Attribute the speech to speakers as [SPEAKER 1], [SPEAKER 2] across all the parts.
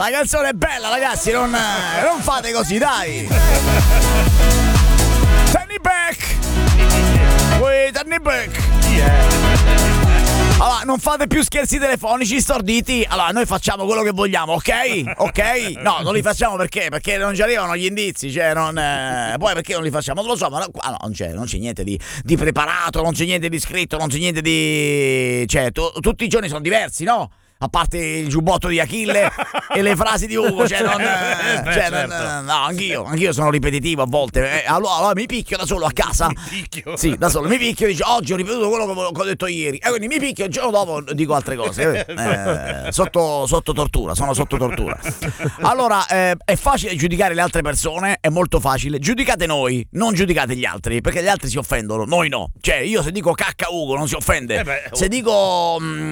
[SPEAKER 1] la canzone è bella, ragazzi, non fate così, dai. Turn it back. Wait, turn it back. Allora, non fate più scherzi telefonici storditi. Allora, noi facciamo quello che vogliamo, ok? Ok? No, non li facciamo perché non ci arrivano gli indizi, cioè non. Poi perché non li facciamo? Non lo so, ma qua non c'è niente di preparato, non c'è niente di scritto, non c'è niente di. Cioè, tutti i giorni sono diversi, no? A parte il giubbotto di Achille e le frasi di Ugo, cioè non. No, anch'io sono ripetitivo a volte. Allora mi picchio da solo a casa. Sì, da solo mi picchio e dico oggi ho ripetuto quello che ho detto ieri. E quindi mi picchio e il giorno dopo dico altre cose. Sotto tortura, sono sotto tortura. Allora, è facile giudicare le altre persone, è molto facile. Giudicate noi, non giudicate gli altri, perché gli altri si offendono, noi no. Cioè, io se dico cacca Ugo non si offende. Se dico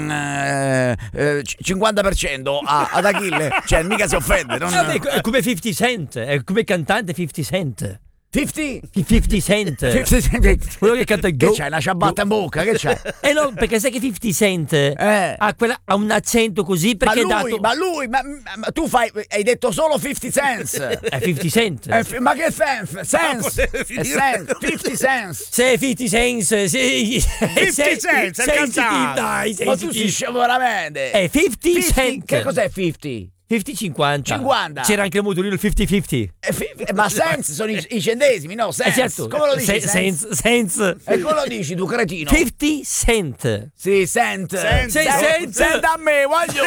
[SPEAKER 1] 50% ad Achille, cioè mica si offende.
[SPEAKER 2] È come 50 Cent, è come cantante 50 Cent. 50 Cent. Quello che canta il
[SPEAKER 1] Che c'hai una ciabatta in bocca? Che c'hai?
[SPEAKER 2] No, perché sai che 50 Cent ha un accento così perché
[SPEAKER 1] ma tu hai detto solo 50 cents.
[SPEAKER 2] È 50 Cent.
[SPEAKER 1] Ma che sense? 50 cents.
[SPEAKER 2] Sei 50 Cents, sì.
[SPEAKER 3] 50 Cents, è cantante.
[SPEAKER 2] Dai,
[SPEAKER 1] ma tu sei scemo veramente.
[SPEAKER 2] È 50 Cent.
[SPEAKER 1] Che cos'è 50?
[SPEAKER 2] 50-50.
[SPEAKER 1] 50.
[SPEAKER 2] C'era anche il motorino il 50-50.
[SPEAKER 1] Ma cents sono i centesimi, no? Cents.
[SPEAKER 2] Certo.
[SPEAKER 1] Come lo dici?
[SPEAKER 2] Cents.
[SPEAKER 1] E come lo dici tu, cretino?
[SPEAKER 2] 50 Cent.
[SPEAKER 1] Sì, cent a me, voglio.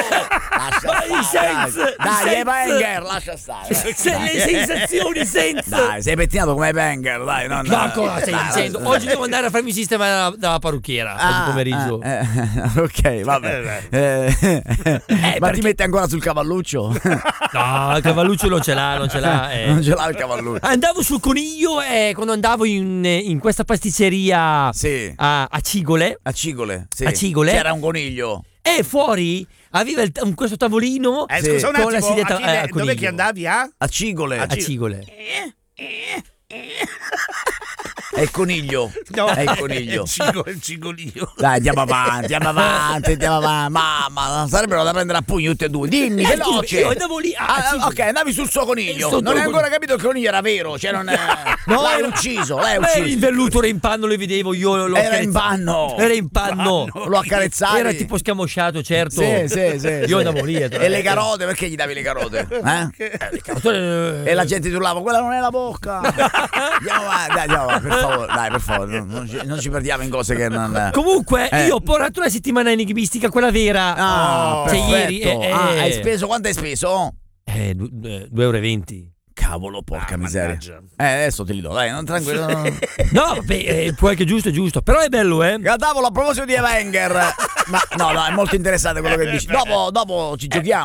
[SPEAKER 1] Dai, Banger, lascia stare.
[SPEAKER 2] Le sensazioni senza.
[SPEAKER 1] Dai, sei pettinato come Banger, dai.
[SPEAKER 2] Ma cosa stai dicendo? Oggi devo andare a farmi sistema dalla parrucchiera oggi pomeriggio.
[SPEAKER 1] Ok, vabbè. Ma ti metti ancora sul cavalluccio?
[SPEAKER 2] No, il cavalluccio non ce l'ha.
[SPEAKER 1] Non ce l'ha il cavalluccio.
[SPEAKER 2] Andavo sul coniglio quando andavo in questa pasticceria a Cigole.
[SPEAKER 1] A Cigole, sì.
[SPEAKER 2] A Cigole.
[SPEAKER 1] C'era un coniglio.
[SPEAKER 2] E fuori aveva questo tavolino.
[SPEAKER 3] Scusa un attimo,
[SPEAKER 2] la sedietta,
[SPEAKER 3] dov'è che andavi?
[SPEAKER 1] A Cigole.
[SPEAKER 2] A Cigole.
[SPEAKER 1] È il coniglio.
[SPEAKER 3] No,
[SPEAKER 1] è il coniglio.
[SPEAKER 3] È il cigolino.
[SPEAKER 1] Dai, andiamo avanti. Mamma, sarebbero da prendere a pugni tutti e due. Dimmi, veloce.
[SPEAKER 2] Io andavo lì
[SPEAKER 1] ok, andavi sul suo coniglio. Non hai ancora capito che il coniglio era vero. Cioè non è. No, l'hai ucciso.
[SPEAKER 2] Il velluto era in panno, lo vedevo io.
[SPEAKER 1] Era in panno.
[SPEAKER 2] Lo
[SPEAKER 1] accarezzavi.
[SPEAKER 2] Era tipo scamosciato, certo.
[SPEAKER 1] Sì.
[SPEAKER 2] Io andavo lì.
[SPEAKER 1] E le carote, perché gli davi le carote?
[SPEAKER 2] Le carote.
[SPEAKER 1] E la gente ti urlava, quella non è la bocca. Andiamo avanti, per favore, non ci perdiamo in cose che non.
[SPEAKER 2] Comunque, io ho portato una settimana enigmistica, quella vera. Ieri.
[SPEAKER 1] Hai speso? Quanto hai speso?
[SPEAKER 2] 2,20 €.
[SPEAKER 1] Cavolo, porca miseria. Adesso te li do, dai, non tranquillo.
[SPEAKER 2] No, vabbè, poi che giusto. Però è bello,
[SPEAKER 1] Tavolo, a proposito di Avenger. Ma no, è molto interessante quello che dici. Dopo ci giochiamo.